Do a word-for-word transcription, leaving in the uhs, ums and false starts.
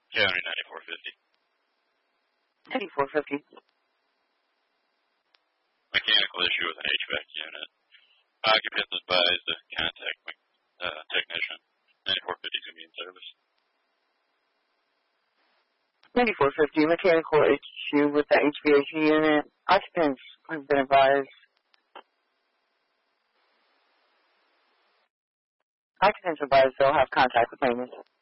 County ninety-four fifty. ninety-four fifty. Mechanical issue with an H V A C unit. Occupants advised to contact uh, technician. ninety-four fifty is going to be in service. ninety-four fifty, mechanical issue with the H V A C unit. Occupants have been advised. Occupants advised they'll have contact with maintenance.